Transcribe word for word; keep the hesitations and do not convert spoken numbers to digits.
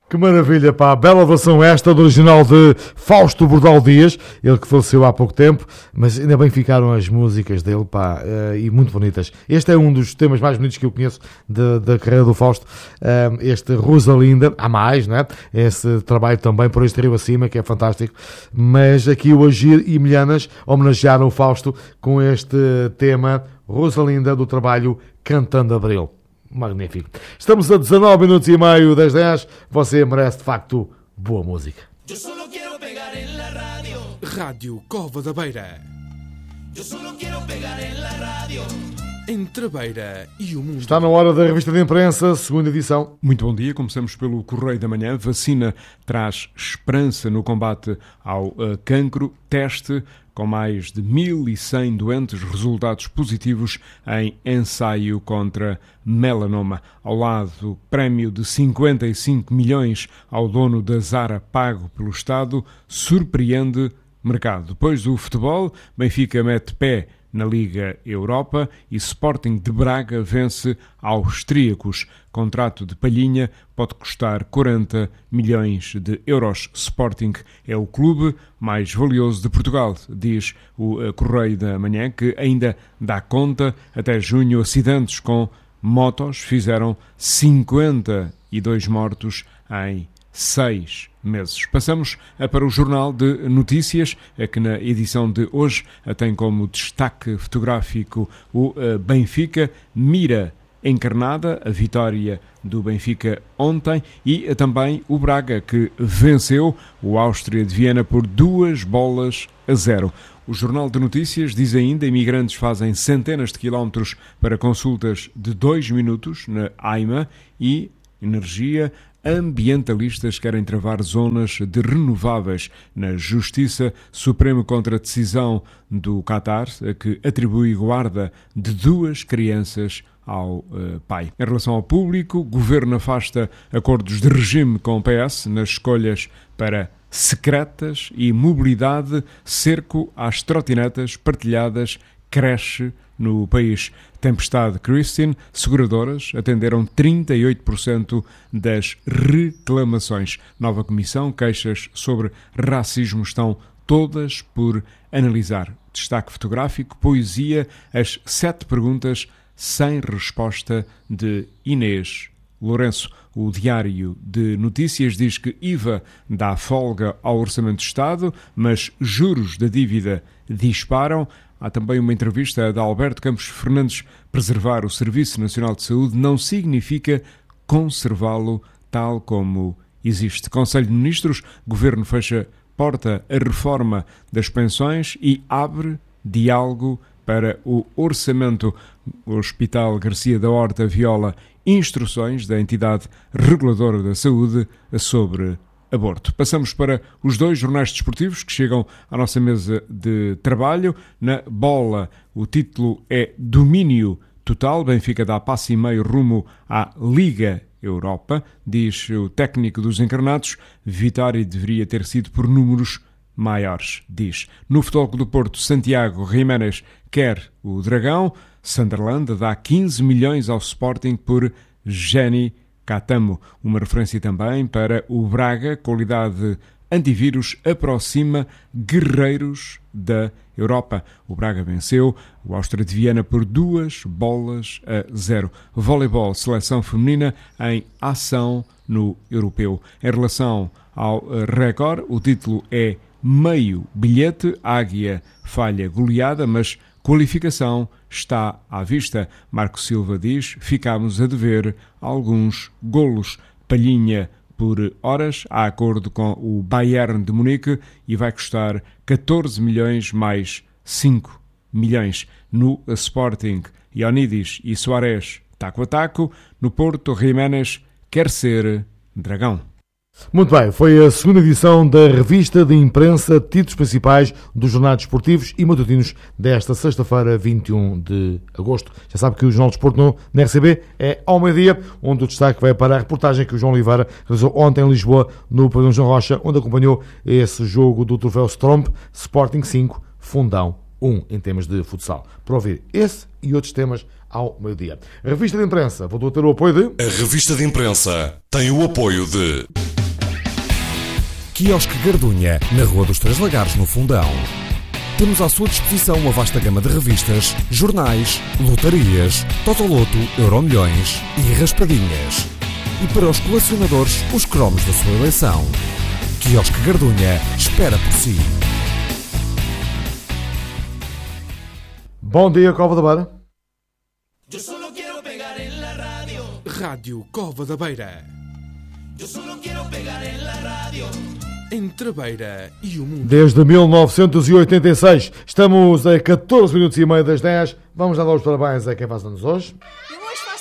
Que maravilha, pá, bela versão esta do original de Fausto Bordal Dias, ele que faleceu há pouco tempo, mas ainda bem ficaram as músicas dele, pá, uh, e muito bonitas. Este é um dos temas mais bonitos que eu conheço de, da carreira do Fausto, uh, este Rosalinda, há mais, não é? Esse trabalho também por este rio acima, que é fantástico, mas aqui o Agir e Milhanas homenagearam o Fausto com este tema Rosalinda do trabalho Cantando Abril. Magnífico. Estamos a dezanove minutos e meio das dez. Você merece de facto boa música. Eu só quero pegar em la rádio. Rádio Cova da Beira. Eu só quero pegar em la rádio. Entre a Beira e o mundo. Está na hora da revista de imprensa, segunda edição. Muito bom dia, começamos pelo Correio da Manhã. Vacina traz esperança no combate ao uh, cancro. Teste com mais de mil e cem doentes, resultados positivos em ensaio contra melanoma. Ao lado, prémio de cinquenta e cinco milhões ao dono da Zara pago pelo Estado, surpreende mercado. Depois do futebol, Benfica mete pé na Liga Europa e Sporting de Braga vence austríacos. Contrato de Palhinha pode custar quarenta milhões de euros. Sporting é o clube mais valioso de Portugal, diz o Correio da Manhã, que ainda dá conta. Até junho, acidentes com motos fizeram cinquenta e dois mortos em seis meses. Passamos para o Jornal de Notícias, que na edição de hoje tem como destaque fotográfico o Benfica mira encarnada, a vitória do Benfica ontem, e também o Braga, que venceu o Áustria de Viena por duas bolas a zero. O Jornal de Notícias diz ainda: imigrantes fazem centenas de quilómetros para consultas de dois minutos na AIMA. E energia, ambientalistas querem travar zonas de renováveis na Justiça Suprema contra a decisão do Qatar, que atribui guarda de duas crianças ao uh, pai. Em relação ao público, o Governo afasta acordos de regime com o P S nas escolhas para secretas e mobilidade, cerco às trotinetas partilhadas, cresce no país. Tempestade Christine, seguradoras atenderam trinta e oito por cento das reclamações. Nova comissão, queixas sobre racismo estão todas por analisar. Destaque fotográfico, poesia, as sete perguntas sem resposta de Inês Lourenço. O Diário de Notícias diz que I V A dá folga ao Orçamento de Estado, mas juros da dívida disparam. Há também uma entrevista de Alberto Campos Fernandes. Preservar o Serviço Nacional de Saúde não significa conservá-lo tal como existe. Conselho de Ministros, Governo fecha porta à reforma das pensões e abre diálogo para o orçamento. O Hospital Garcia da Horta viola instruções da entidade reguladora da saúde sobre aborto. Passamos para os dois jornais desportivos que chegam à nossa mesa de trabalho. Na bola, o título é Domínio Total. Benfica dá passo e meio rumo à Liga Europa. Diz o técnico dos encarnados, vitória deveria ter sido por números maiores, diz. No Futebol Clube do Porto, Santiago Jiménez quer o Dragão. Sunderland dá quinze milhões ao Sporting por Jenny Catamo. Uma referência também para o Braga, qualidade antivírus aproxima guerreiros da Europa. O Braga venceu o Áustria de Viena por duas bolas a zero. Voleibol, seleção feminina em ação no Europeu. Em relação ao Record, o título é Meio Bilhete. Águia falha goleada, mas qualificação está à vista. Marco Silva diz: ficámos a dever alguns golos. Palhinha por horas, há acordo com o Bayern de Munique e vai custar catorze milhões mais cinco milhões. No Sporting, Ionidis e Soares taco a taco. No Porto, Jiménez quer ser Dragão. Muito bem, foi a segunda edição da revista de imprensa, títulos principais dos jornais desportivos e matutinos desta sexta-feira, vinte e um de agosto. Já sabe que o Jornal de Desporto no, na R C B é ao meio-dia, onde o destaque vai para a reportagem que o João Oliveira realizou ontem em Lisboa, no Pavilhão João Rocha, onde acompanhou esse jogo do troféu Stromp, Sporting cinco, Fundão um, em temas de futsal. Para ouvir esse e outros temas ao meio-dia. A revista de imprensa voltou a ter o apoio de... A revista de imprensa tem o apoio de... Quiosque Gardunha, na Rua dos Três Lagares, no Fundão. Temos à sua disposição uma vasta gama de revistas, jornais, lotarias, Totoloto, Euromilhões e raspadinhas. E para os colecionadores, os cromos da sua eleição. Quiosque Gardunha espera por si. Bom dia, Cova da Beira. Yo solo quiero pegar en la radio. Rádio Cova da Beira. Yo solo quiero pegar en la radio. Entre a Beira e o mundo. Desde mil novecentos e oitenta e seis, estamos a catorze minutos e meio das dez. Vamos dar os parabéns a quem faz anos hoje. Eu hoje faço